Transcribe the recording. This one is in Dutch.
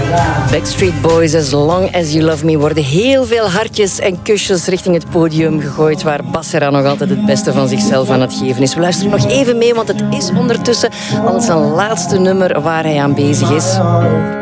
Backstreet Boys, As Long As You Love Me, worden heel veel hartjes en kusjes richting het podium gegooid, waar Basera nog altijd het beste van zichzelf aan het geven is. We luisteren nog even mee, want het is ondertussen al zijn laatste nummer waar hij aan bezig is.